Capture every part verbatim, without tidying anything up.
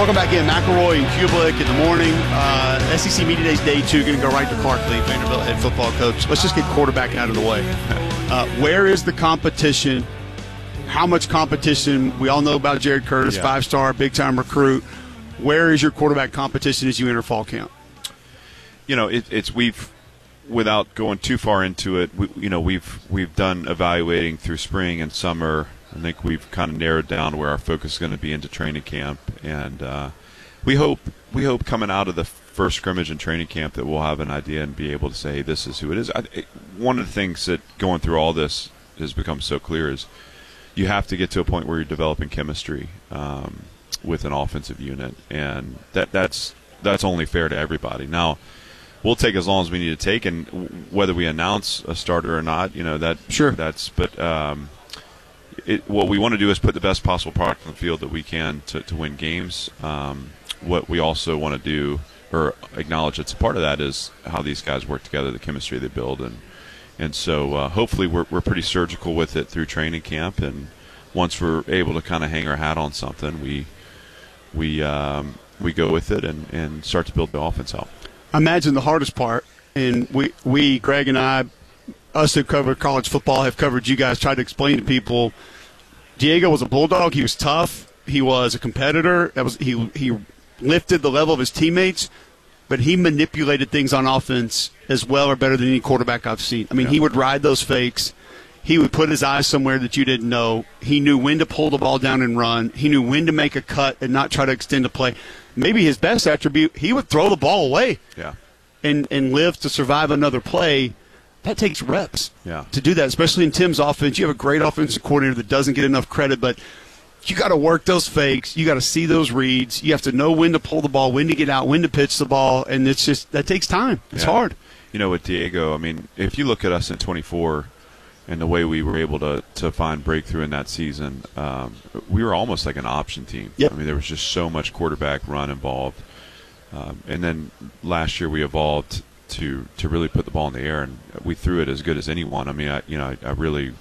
Welcome back in. McElroy and Kublik in the morning. Uh, S E C Media Days Day two, going to go right to Clark Lee, Vanderbilt head football coach. Let's just get quarterback out of the way. Uh, where is the competition? How much competition? We all know about Jared Curtis, yeah. five-star, big-time recruit. Where is your quarterback competition as you enter fall camp? You know, it, it's we've without going too far into it. We, you know, we've we've done evaluating through spring and summer. I think we've kind of narrowed down where our focus is going to be into training camp, and uh, we hope we hope coming out of the first scrimmage in training camp that we'll have an idea and be able to say, hey, this is who it is. I, it, one of the things that going through all this has become so clear is you have to get to a point where you're developing chemistry um, with an offensive unit, and that that's that's only fair to everybody. Now, we'll take as long as we need to take, and whether we announce a starter or not, you know that sure that's but. Um, It, what we want to do is put the best possible product on the field that we can to, to win games. Um, what we also want to do, or acknowledge it's a part of that, is how these guys work together, the chemistry they build. And and so uh, hopefully we're, we're pretty surgical with it through training camp. And once we're able to kind of hang our hat on something, we we um, we go with it and, and start to build the offense out. I imagine the hardest part, and we, we Greg and I, us who cover college football, have covered you guys, tried to explain to people, Diego was a bulldog. He was tough. He was a competitor. That was he. He lifted the level of his teammates, but he manipulated things on offense as well or better than any quarterback I've seen. I mean, yeah. He would ride those fakes. He would put his eyes somewhere that you didn't know. He knew when to pull the ball down and run. He knew when to make a cut and not try to extend a play. Maybe his best attribute, he would throw the ball away yeah. and, and live to survive another play. That takes reps yeah. to do that, especially in Tim's offense. You have a great offensive coordinator that doesn't get enough credit, but you got to work those fakes. You got to see those reads. You have to know when to pull the ball, when to get out, when to pitch the ball, and it's just that takes time. It's yeah. hard. You know, with Diego, I mean, if you look at us in twenty-four and the way we were able to, to find breakthrough in that season, um, we were almost like an option team. Yep. I mean, there was just so much quarterback run involved. Um, and then last year we evolved to to really put the ball in the air, and we threw it as good as anyone. I mean, I you know, I, I really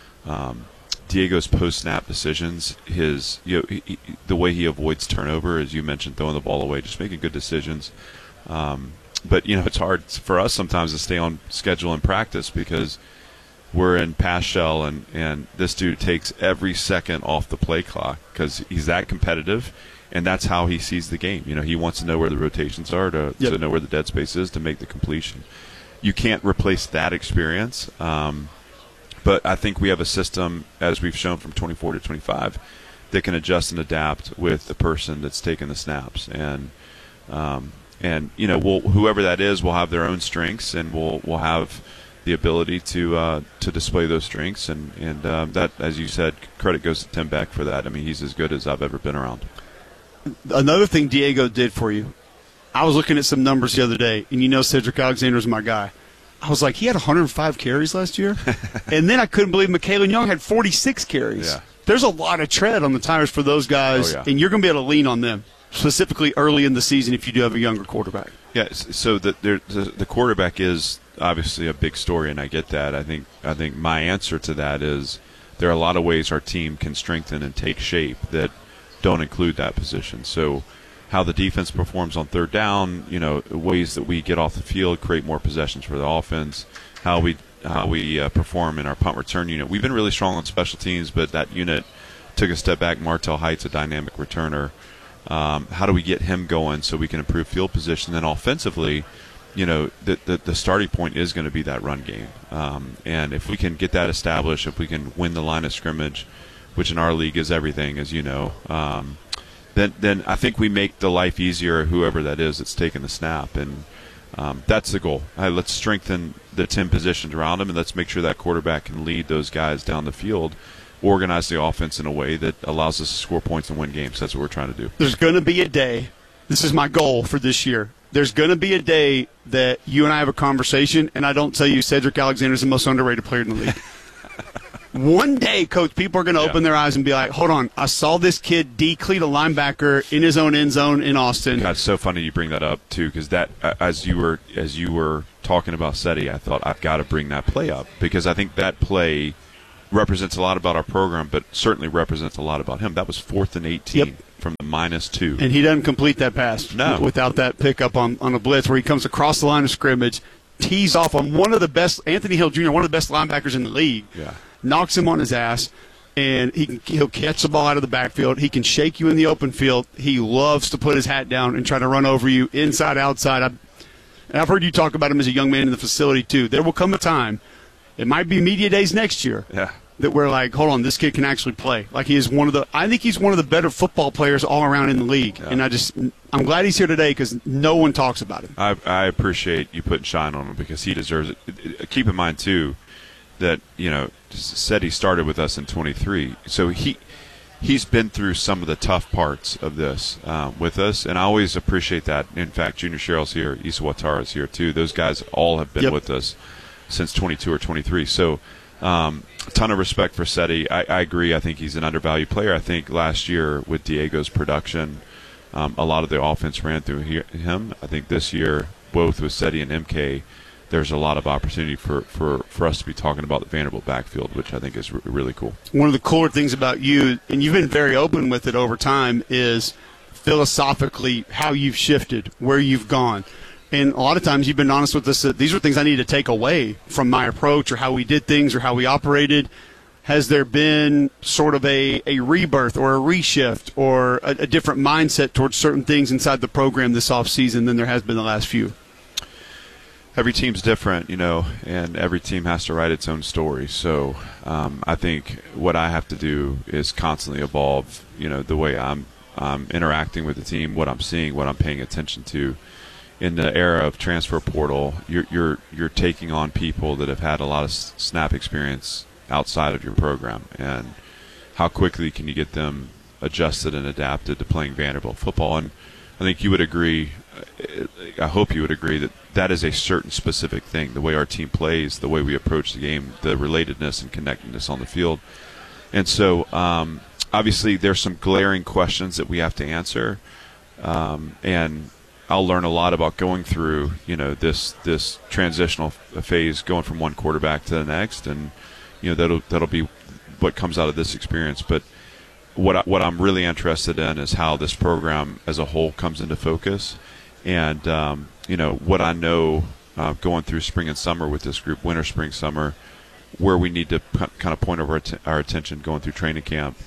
um, Diego's post-snap decisions, his you know, he, the way he avoids turnover, as you mentioned, throwing the ball away, just making good decisions. Um, but you know, it's hard for us sometimes to stay on schedule and practice because we're in pass shell, and and this dude takes every second off the play clock because he's that competitive. And that's how he sees the game. You know, he wants to know where the rotations are, to, yep. to know where the dead space is, to make the completion. You can't replace that experience. Um, but I think we have a system, as we've shown from twenty-four to twenty-five, that can adjust and adapt with the person that's taking the snaps. And um, and you know, we'll, whoever that is will have their own strengths, and we'll we'll have the ability to uh, to display those strengths. And and um, that, as you said, credit goes to Tim Beck for that. I mean, he's as good as I've ever been around. Another thing Diego did for you, I was looking at some numbers the other day, and you know Cedric Alexander's my guy. I was like, he had one hundred five carries last year? And then I couldn't believe Michaelan Young had forty-six carries. Yeah. There's a lot of tread on the tires for those guys, oh, yeah. and you're going to be able to lean on them, specifically early in the season if you do have a younger quarterback. Yeah, so the, the, the quarterback is obviously a big story, and I get that. I think I think my answer to that is there are a lot of ways our team can strengthen and take shape that don't include that position. So how the defense performs on third down, you know, ways that we get off the field, create more possessions for the offense, how we how we uh, perform in our punt return unit. We've been really strong on special teams, but that unit took a step back. Martell Height's a dynamic returner. Um, how do we get him going so we can improve field position? Then offensively, you know, the, the, the starting point is going to be that run game. Um, and if we can get that established, if we can win the line of scrimmage, which in our league is everything, as you know, um, then then I think we make the life easier, whoever that is that's taking the snap. And um, that's the goal. Right, let's strengthen the ten positions around him, and let's make sure that quarterback can lead those guys down the field, organize the offense in a way that allows us to score points and win games. That's what we're trying to do. There's going to be a day, this is my goal for this year, there's going to be a day that you and I have a conversation, and I don't tell you Cedric Alexander is the most underrated player in the league. One day, Coach, people are going to yeah. open their eyes and be like, hold on, I saw this kid decleat a linebacker in his own end zone in Austin. God, it's so funny you bring that up, too, because that, as you were as you were talking about Seti, I thought I've got to bring that play up because I think that play represents a lot about our program, but certainly represents a lot about him. That was fourth and eighteen yep. from the minus two. And he doesn't complete that pass no. without that pickup on, on a blitz where he comes across the line of scrimmage, tees off on one of the best, Anthony Hill Junior, one of the best linebackers in the league, yeah. knocks him on his ass, and he can, he'll catch the ball out of the backfield. He can shake you in the open field. He loves to put his hat down and try to run over you inside, outside. I, and I've heard you talk about him as a young man in the facility, too. There will come a time, it might be media days next year, yeah. that we're like, hold on, this kid can actually play. Like he is one of the, I think he's one of the better football players all around in the league. Yeah. And I just, I'm glad he's here today because no one talks about him. I, I appreciate you putting shine on him because he deserves it. Keep in mind too that you know said he started with us in twenty-three, so he he's been through some of the tough parts of this um, with us, and I always appreciate that. In fact, Junior Sherrill's here, Issa Watara's here too. Those guys all have been yep. with us since twenty-two or twenty-three. So. Um, a ton of respect for Seti. I, I agree. I think he's an undervalued player. I think last year with Diego's production, um, a lot of the offense ran through he, him. I think this year, both with Seti and M K, there's a lot of opportunity for, for, for us to be talking about the Vanderbilt backfield, which I think is r- really cool. One of the cooler things about you, and you've been very open with it over time, is philosophically how you've shifted, where you've gone. And a lot of times you've been honest with us that these are things I need to take away from my approach or how we did things or how we operated. Has there been sort of a, a rebirth or a reshift or a, a different mindset towards certain things inside the program this offseason than there has been the last few? Every team's different, you know, and every team has to write its own story. So um, I think what I have to do is constantly evolve, you know, the way I'm, I'm interacting with the team, what I'm seeing, what I'm paying attention to. In the era of transfer portal, you're you're you're taking on people that have had a lot of snap experience outside of your program, and how quickly can you get them adjusted and adapted to playing Vanderbilt football? And I think you would agree. I hope you would agree that that is a certain specific thing. The way our team plays, the way we approach the game, the relatedness and connectedness on the field, and so um, obviously there's some glaring questions that we have to answer, um, and. I'll learn a lot about going through, you know, this this transitional phase, going from one quarterback to the next, and you know that'll that'll be what comes out of this experience. But what I, what I'm really interested in is how this program as a whole comes into focus, and um, you know what I know uh, going through spring and summer with this group, winter, spring, summer, where we need to p- kind of point over our, t- our attention going through training camp.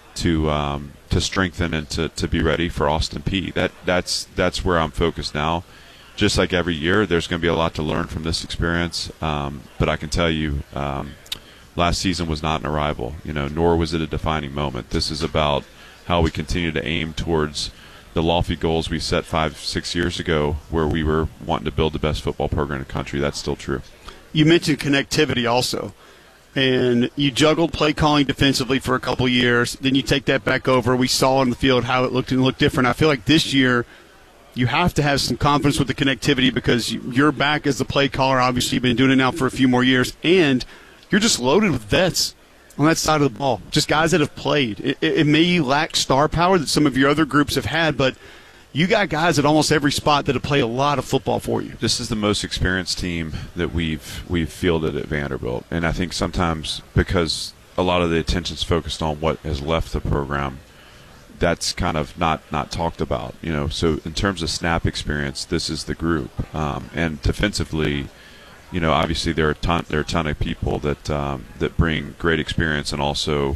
To um, to strengthen and to, to be ready for Austin Peay. That that's that's where I'm focused now. Just like every year, there's going to be a lot to learn from this experience. Um, but I can tell you, um, last season was not an arrival. You know, nor was it a defining moment. This is about how we continue to aim towards the lofty goals we set five, six years ago, where we were wanting to build the best football program in the country. That's still true. You mentioned connectivity also. And you juggled play calling defensively for a couple years. Then you take that back over. We saw on the field how it looked and looked different. I feel like this year you have to have some confidence with the connectivity because you're back as the play caller. Obviously, you've been doing it now for a few more years. And you're just loaded with vets on that side of the ball, just guys that have played. It, it, it may lack star power that some of your other groups have had, but you got guys at almost every spot that have played a lot of football for you. This is the most experienced team that we've we've fielded at Vanderbilt, and I think sometimes because a lot of the attention's focused on what has left the program, that's kind of not, not talked about. You know, so in terms of snap experience, this is the group, um, and defensively, you know, obviously there are a ton there are a ton of people that um, that bring great experience and also.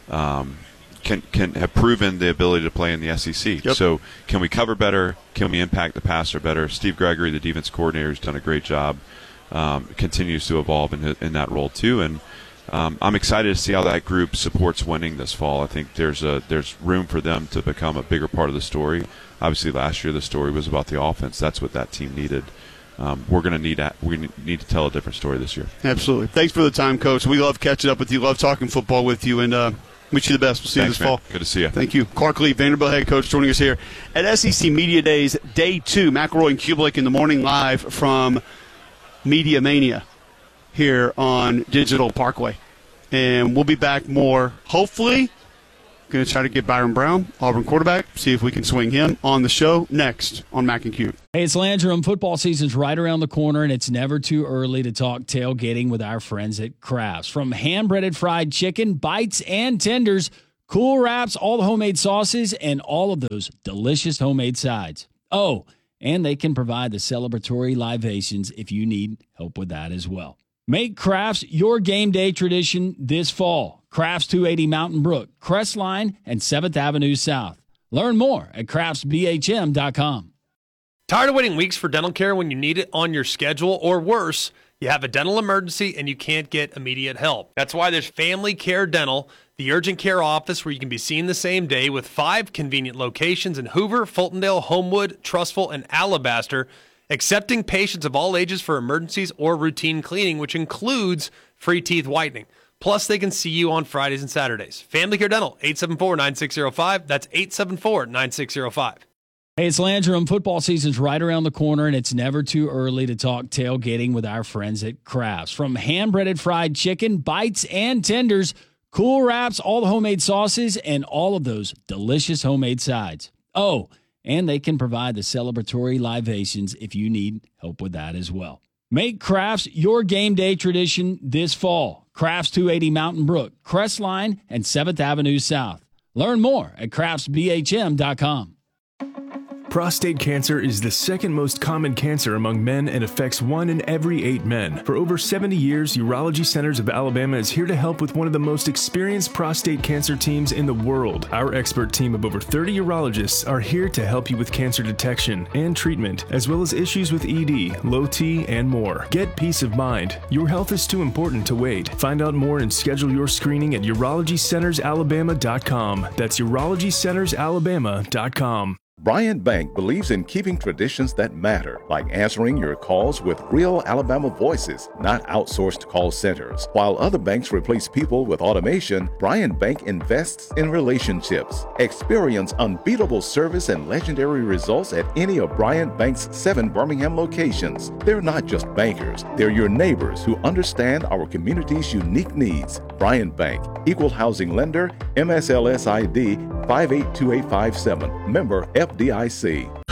Um, Can, can have proven the ability to play in the S E C. Yep. So can we cover better? Can we impact the passer better? Steve Gregory, the defense coordinator, has done a great job. Um, continues to evolve in, in that role too. And um, I'm excited to see how that group supports winning this fall. I think there's a there's room for them to become a bigger part of the story. Obviously, last year the story was about the offense. That's what that team needed. Um, we're going to need a, we need to tell a different story this year. Absolutely. Thanks for the time, Coach. We love catching up with you. Love talking football with you. And uh, wish you the best. We'll see Thanks, you this man. fall. Good to see you. Thank you. Clark Lee, Vanderbilt head coach, joining us here at S E C Media Days, Day two. McElroy and Kubelik in the morning, live from Media Mania here on Digital Parkway. And we'll be back more, hopefully. Going to try to get Byron Brown, Auburn quarterback, see if we can swing him on the show next on Mac and Cube. Hey, it's Landrum. Football season's right around the corner, and it's never too early to talk tailgating with our friends at Crafts. From hand-breaded fried chicken, bites, and tenders, Cool Wraps, all the homemade sauces, and all of those delicious homemade sides. Oh, and they can provide the celebratory libations if you need help with that as well. Make Crafts your game day tradition this fall. Crafts two eighty Mountain Brook, Crestline, and seventh Avenue South. Learn more at crafts b h m dot com. Tired of waiting weeks for dental care when you need it on your schedule, or worse, you have a dental emergency and you can't get immediate help? That's why there's Family Care Dental, the urgent care office where you can be seen the same day, with five convenient locations in Hoover, Fultondale, Homewood, Trustful, and Alabaster, accepting patients of all ages for emergencies or routine cleaning, which includes free teeth whitening. Plus, they can see you on Fridays and Saturdays. Family Care Dental, eight seven four, nine six zero five. That's eight seven four, nine six zero five. Hey, it's Landrum. Football season's right around the corner, and it's never too early to talk tailgating with our friends at Crafts. From hand-breaded fried chicken, bites, and tenders, Cool Wraps, all the homemade sauces, and all of those delicious homemade sides. Oh, and they can provide the celebratory libations if you need help with that as well. Make Crafts your game day tradition this fall. Crafts two eighty Mountain Brook, Crestline, and seventh Avenue South. Learn more at crafts b h m dot com. Prostate cancer is the second most common cancer among men and affects one in every eight men. For over seventy years, Urology Centers of Alabama is here to help with one of the most experienced prostate cancer teams in the world. Our expert team of over thirty urologists are here to help you with cancer detection and treatment, as well as issues with E D, low T, and more. Get peace of mind. Your health is too important to wait. Find out more and schedule your screening at urology centers alabama dot com. That's urology centers alabama dot com. Bryant Bank believes in keeping traditions that matter, like answering your calls with real Alabama voices, not outsourced call centers. While other banks replace people with automation, Bryant Bank invests in relationships. Experience unbeatable service and legendary results at any of Bryant Bank's seven Birmingham locations. They're not just bankers, they're your neighbors who understand our community's unique needs. Bryant Bank, Equal Housing Lender, M S L S I D five eight two eight five seven, member F D I C.